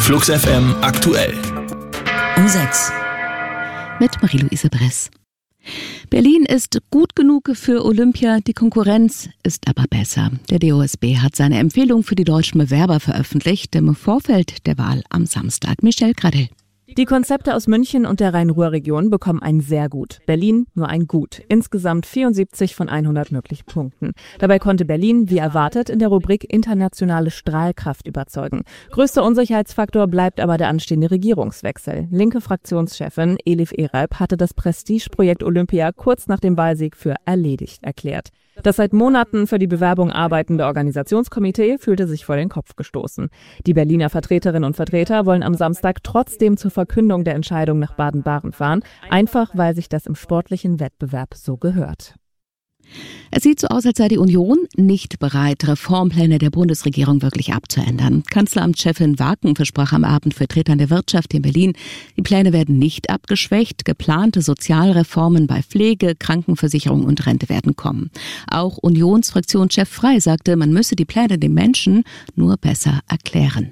Flux FM aktuell. Um 6. Mit Marie-Louise Bress. Berlin ist gut genug für Olympia, die Konkurrenz ist aber besser. Der DOSB hat seine Empfehlung für die deutschen Bewerber veröffentlicht im Vorfeld der Wahl am Samstag. Michelle Gradel. Die Konzepte aus München und der Rhein-Ruhr-Region bekommen ein sehr gut. Berlin nur ein gut. Insgesamt 74 von 100 möglichen Punkten. Dabei konnte Berlin, wie erwartet, in der Rubrik internationale Strahlkraft überzeugen. Größter Unsicherheitsfaktor bleibt aber der anstehende Regierungswechsel. Linke Fraktionschefin Elif Eralp hatte das Prestigeprojekt Olympia kurz nach dem Wahlsieg für erledigt erklärt. Das seit Monaten für die Bewerbung arbeitende Organisationskomitee fühlte sich vor den Kopf gestoßen. Die Berliner Vertreterinnen und Vertreter wollen am Samstag trotzdem zur Verkündung der Entscheidung nach Baden-Baden fahren, einfach weil sich das im sportlichen Wettbewerb so gehört. Es sieht so aus, als sei die Union nicht bereit, Reformpläne der Bundesregierung wirklich abzuändern. Kanzleramtschefin Waken versprach am Abend Vertretern der Wirtschaft in Berlin, die Pläne werden nicht abgeschwächt, geplante Sozialreformen bei Pflege, Krankenversicherung und Rente werden kommen. Auch Unionsfraktionschef Frey sagte, man müsse die Pläne den Menschen nur besser erklären.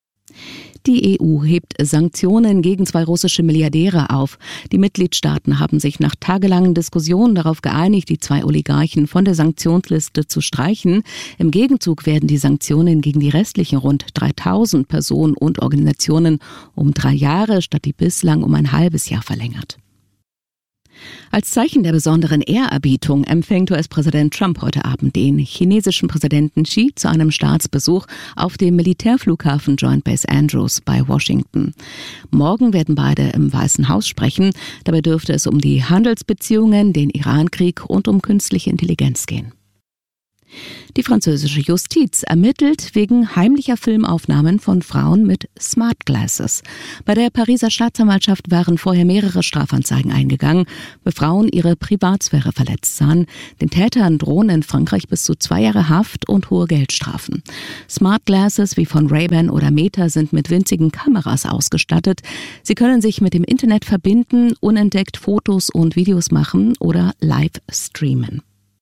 Die EU hebt Sanktionen gegen 2 russische Milliardäre auf. Die Mitgliedstaaten haben sich nach tagelangen Diskussionen darauf geeinigt, die 2 Oligarchen von der Sanktionsliste zu streichen. Im Gegenzug werden die Sanktionen gegen die restlichen rund 3000 Personen und Organisationen um 3 Jahre statt die bislang um ein halbes Jahr verlängert. Als Zeichen der besonderen Ehrerbietung empfängt US-Präsident Trump heute Abend den chinesischen Präsidenten Xi zu einem Staatsbesuch auf dem Militärflughafen Joint Base Andrews bei Washington. Morgen werden beide im Weißen Haus sprechen. Dabei dürfte es um die Handelsbeziehungen, den Irankrieg und um künstliche Intelligenz gehen. Die französische Justiz ermittelt wegen heimlicher Filmaufnahmen von Frauen mit Smart Glasses. Bei der Pariser Staatsanwaltschaft waren vorher mehrere Strafanzeigen eingegangen, weil Frauen ihre Privatsphäre verletzt sahen. Den Tätern drohen in Frankreich bis zu 2 Jahre Haft und hohe Geldstrafen. Smart Glasses wie von Ray-Ban oder Meta sind mit winzigen Kameras ausgestattet. Sie können sich mit dem Internet verbinden, unentdeckt Fotos und Videos machen oder live streamen.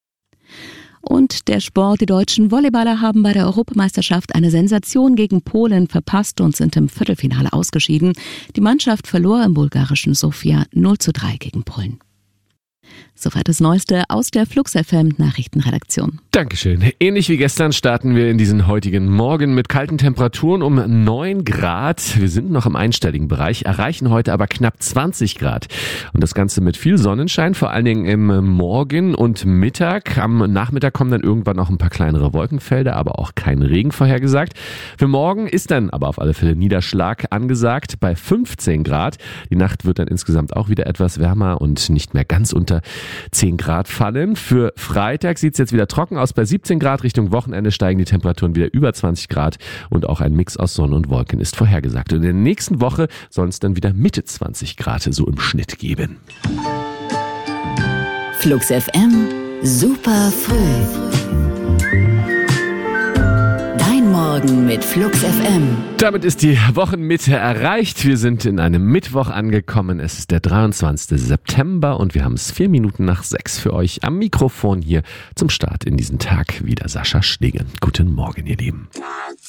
Und der Sport. Die deutschen Volleyballer haben bei der Europameisterschaft eine Sensation gegen Polen verpasst und sind im Viertelfinale ausgeschieden. Die Mannschaft verlor im bulgarischen Sofia 0:3 gegen Polen. Soweit das Neueste aus der Flux FM Nachrichtenredaktion. Dankeschön. Ähnlich wie gestern starten wir in diesen heutigen Morgen mit kalten Temperaturen um 9 Grad. Wir sind noch im einstelligen Bereich, erreichen heute aber knapp 20 Grad. Und das Ganze mit viel Sonnenschein, vor allen Dingen im Morgen und Mittag. Am Nachmittag kommen dann irgendwann noch ein paar kleinere Wolkenfelder, aber auch kein Regen vorhergesagt. Für morgen ist dann aber auf alle Fälle Niederschlag angesagt bei 15 Grad. Die Nacht wird dann insgesamt auch wieder etwas wärmer und nicht mehr ganz unter 10 Grad fallen. Für Freitag sieht es jetzt wieder trocken aus bei 17 Grad. Richtung Wochenende steigen die Temperaturen wieder über 20 Grad und auch ein Mix aus Sonne und Wolken ist vorhergesagt. Und in der nächsten Woche soll es dann wieder Mitte 20 Grad so im Schnitt geben. Flux FM, super früh. Morgen mit Flux FM. Damit ist die Wochenmitte erreicht. Wir sind in einem Mittwoch angekommen. Es ist der 23. September und wir haben es 4 Minuten nach 6 für euch am Mikrofon hier zum Start in diesen Tag wieder Sascha Schlegel. Guten Morgen, ihr Lieben.